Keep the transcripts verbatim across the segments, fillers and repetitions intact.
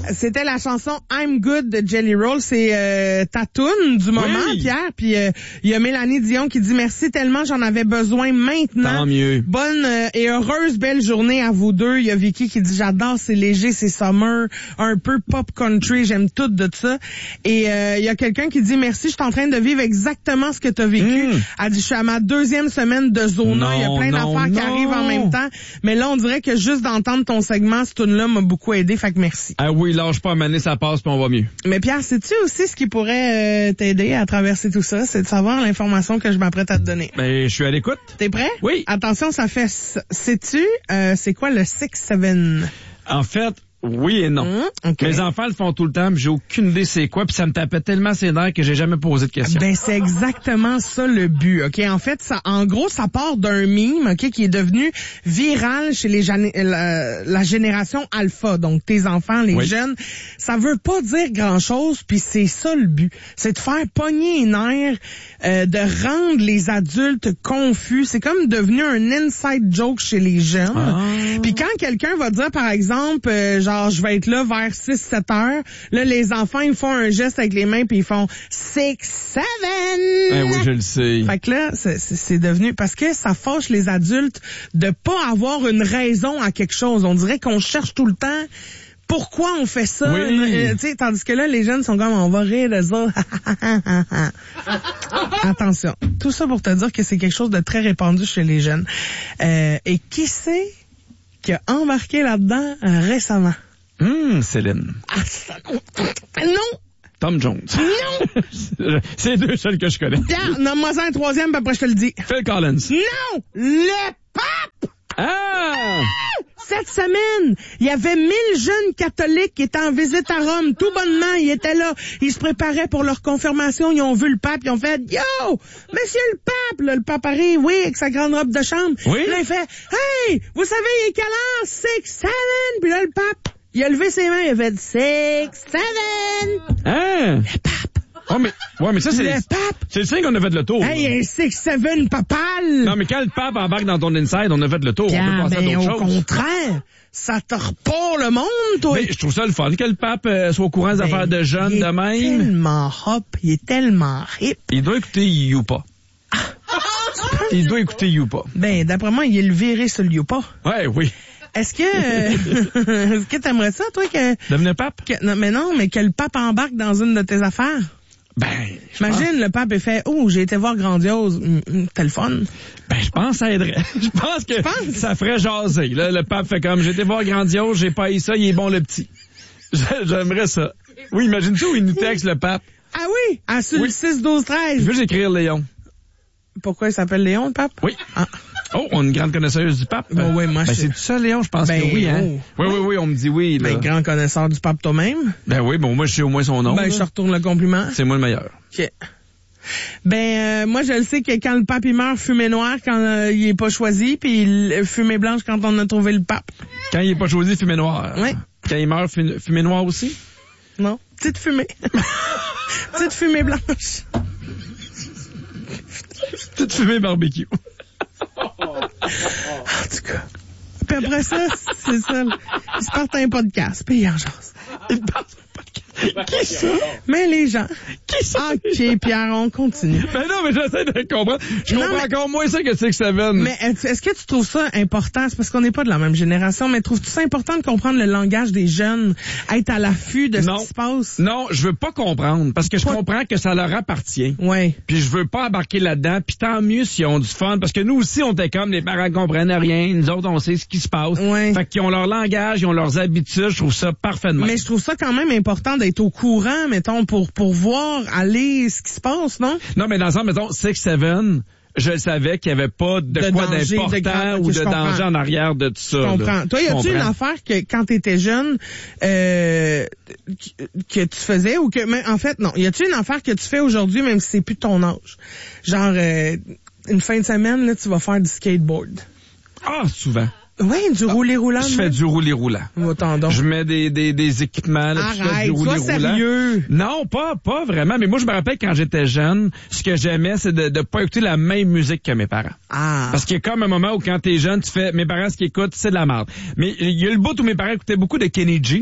C'était la chanson I'm Good de Jelly Roll. C'est euh, ta toune du moment, oui. Pierre. Puis il euh, y a Mélanie Dion qui dit merci tellement, j'en avais besoin maintenant. Tant mieux. Bonne euh, et heureuse belle journée à vous deux. Il y a Vicky qui dit j'adore, c'est léger, c'est summer, un peu pop country, j'aime tout de ça. Et il euh, y a quelqu'un qui dit merci, je suis en train de vivre exactement ce que tu as vécu. Mm. Elle dit je suis à ma deuxième semaine de Zona. Il y a plein non, d'affaires non. qui arrivent en même temps. Mais là, on dirait que juste d'entendre ton segment, cette tune-là m'a beaucoup aidé. Fait que merci. Ah oui, lâche pas à maner, ça passe puis on va mieux. Mais Pierre, sais-tu aussi ce qui pourrait euh, t'aider à traverser tout ça? C'est de savoir l'information que je m'apprête à te donner. Ben, je suis à l'écoute. T'es prêt? Oui. Attention, ça fait... Sais-tu, euh, c'est quoi le six seven? En fait, oui et non. Mmh, okay. Mes enfants le font tout le temps, puis j'ai aucune idée c'est quoi, puis ça me tapait tellement ses nerfs que j'ai jamais posé de questions. Ben c'est exactement ça le but, ok. En fait, ça, en gros, ça part d'un meme, ok, qui est devenu viral chez les gén- la, la génération alpha, donc tes enfants, les oui. jeunes. Ça veut pas dire grand chose, puis c'est ça le but, c'est de faire pogner les nerfs, euh, de rendre les adultes confus. C'est comme devenu un inside joke chez les jeunes. Ah. Puis quand quelqu'un va dire, par exemple, euh, genre je vais être là vers six sept heures. Là, les enfants, ils font un geste avec les mains puis ils font six seven. Eh oui, je le sais. Fait que là, c'est, c'est devenu... Parce que ça fâche les adultes de pas avoir une raison à quelque chose. On dirait qu'on cherche tout le temps pourquoi on fait ça. Oui. Euh, tu sais, tandis que là, les jeunes sont comme, on va rire de ça. Attention. Tout ça pour te dire que c'est quelque chose de très répandu chez les jeunes. Euh, et qui c'est qui a embarqué là-dedans euh, récemment? Hum, Céline. Ah, ça... Non! Tom Jones. Non! C'est les deux seuls que je connais. Tiens, nomme-moi ça un troisième, puis après je te le dis. Phil Collins. Non! Le pape! Ah! Cette semaine, il y avait mille jeunes catholiques qui étaient en visite à Rome. Tout bonnement, ils étaient là. Ils se préparaient pour leur confirmation. Ils ont vu le pape. Ils ont fait « Yo! Monsieur le pape! » Là, le pape arrive, oui, avec sa grande robe de chambre. Oui? Là, il fait « Hey! Vous savez, il est quelle heure? Six, seven! » Puis là, le pape, il a levé ses mains. Il a fait « Six, seven! » Hein? Le pape. Oh, mais, ouais, mais ça, c'est, le pape. C'est le signe qu'on a fait le tour. Hey, un six seven papal! Non, mais quand le pape embarque dans ton inside, on a fait le tour. Bien, on peut passer ben, à d'autres au choses. contraire, ça te repart le monde, toi. Mais je trouve ça le fun que le pape euh, soit au courant des ben, affaires de jeunes de même. Il est tellement hop, il est tellement hip. Il doit écouter Youpa. Il doit écouter Youpa. Ben, d'après moi, il est le viré sur le Youpa. Ouais, oui. Est-ce que, euh, est-ce que t'aimerais ça, toi, que... Devenir pape? Que, non, mais non, mais que le pape embarque dans une de tes affaires? Ben, imagine, pense... le pape est fait, oh, j'ai été voir Grandiose, t'as le fun. Ben, je pense que ça aiderait. Je pense que pense? ça ferait jaser. Là, le pape fait comme, j'ai été voir Grandiose, j'ai pas eu ça, il est bon le petit. J'aimerais ça. Oui, imagine ça où il nous texte le pape. Ah oui? Ah, sur oui. le six douze treize. Je veux écrire Léon. Pourquoi il s'appelle Léon, le pape? Oui. Ah. Oh, on a une grande connaisseuse du pape. Bon, oui, moi, ben, je... c'est tout ça, Léon, je pense ben, que oui, hein. Oh. Oui, oui, oui, on me dit oui, là. Ben, grand connaisseur du pape toi-même. Ben oui, bon, moi, je sais au moins son nom. Ben, là. je retourne le compliment. C'est moi le meilleur. OK. Ben, euh, moi, je le sais que quand le pape, il meurt, fumée noire quand euh, il est pas choisi, puis fumée blanche quand on a trouvé le pape. Quand il est pas choisi, fumée noire. Oui. Quand il meurt, fumée noire aussi? Non. Petite fumée. Petite fumée blanche. Petite fumée barbecue. En tout cas. Puis après ça, c'est ça. Ils se partent un podcast, puis ils en jasent. Ils partent un podcast. Qui ça? Mais les gens. Qui ça? OK, Pierre, on continue. Ben non, mais j'essaie de comprendre. Je non, comprends mais... encore moins ça que Six Seven. Mais est-ce que tu trouves ça important? C'est parce qu'on n'est pas de la même génération, mais trouves-tu ça important de comprendre le langage des jeunes, être à l'affût de non. ce qui se passe? Non, je veux pas comprendre, parce que je pas... comprends que ça leur appartient. Ouais. Puis je veux pas embarquer là-dedans, puis tant mieux s'ils ont du fun, parce que nous aussi, on était comme, les parents comprennent rien, nous autres, on sait ce qui se passe. Ouais. Fait qu'ils ont leur langage, ils ont leurs habitudes, je trouve ça parfaitement. Mais je trouve ça quand même important d'être au courant, mettons, pour, pour voir aller ce qui se passe, non? Non, mais dans le sens, mettons, Six Seven, je savais qu'il n'y avait pas de, de quoi danger, d'important de grand, ou de danger en arrière de tout ça. Je comprends. Là. Toi, y a-tu une affaire que quand t'étais jeune, euh, que tu faisais ou que, mais en fait, non. Y a-tu une affaire que tu fais aujourd'hui, même si c'est plus ton âge? Genre, euh, une fin de semaine, là, tu vas faire du skateboard. Ah, souvent. Oui, du ah, rouler roulant. Je fais du rouler roulant. Attends, je mets des des des équipements là, Arrête, je fais du rouler sois roulant. Sérieux. Non, pas pas vraiment, mais moi je me rappelle quand j'étais jeune, ce que j'aimais c'est de de pas écouter la même musique que mes parents. Ah. Parce qu'il y a comme un moment où quand t'es jeune, tu fais mes parents ce qu'ils écoutent, c'est de la merde. Mais il y a le bout où mes parents écoutaient beaucoup de Kenny G là.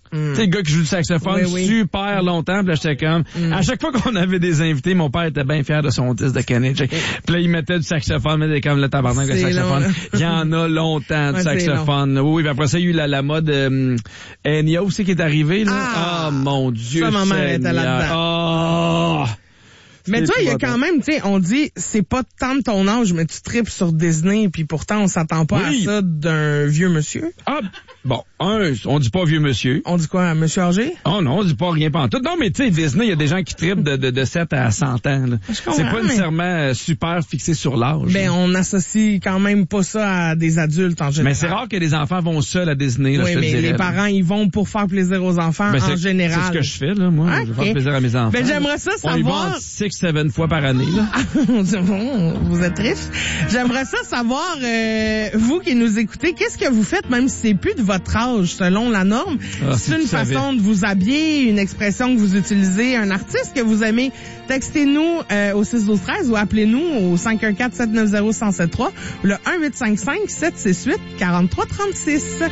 Mm. Tu sais, le gars qui joue du saxophone oui, oui. super longtemps. Puis là, j'étais comme... Mm. À chaque fois qu'on avait des invités, mon père était bien fier de son disque de Kennedy. Puis là, il mettait du saxophone, mais comme le tabarnak de saxophone. Long, il y en a longtemps, du ouais, saxophone. Oui, puis après ça, il y a eu la, la mode euh, Enya aussi qui est arrivée. Là. Ah, oh, mon Dieu ça, ma mère était là-dedans. Oh! Mais toi, il y a quand même, tu sais, on dit, c'est pas tant de ton âge, mais tu tripes sur Disney, puis pourtant, on s'attend pas oui. à ça d'un vieux monsieur. Ah, bon, un, on dit pas vieux monsieur. On dit quoi, monsieur âgé? Oh non, on dit pas rien pantoute. Non, mais tu sais, Disney, il y a des gens qui tripent de, de, de sept à cent ans. Là. C'est pas mais... nécessairement super fixé sur l'âge. Ben, on associe quand même pas ça à des adultes en général. Mais c'est rare que les enfants vont seuls à Disney. Là, oui, je te mais dirais, les parents, ils vont pour faire plaisir aux enfants ben, en général. C'est ce que je fais, là, moi. Ah, je okay. vais faire plaisir à mes enfants. Ben, j'aimerais ça savoir... six, sept fois par année, là. Vous êtes riche. J'aimerais ça savoir, euh, vous qui nous écoutez, qu'est-ce que vous faites, même si c'est plus de votre âge, selon la norme? Ah, c'est une façon savais. de vous habiller, une expression que vous utilisez, un artiste que vous aimez. Textez-nous euh, au six douze treize ou appelez-nous au cinq un quatre, sept neuf zéro, un zéro sept trois ou le un huit cinq cinq, sept six huit, quatre trois trois six.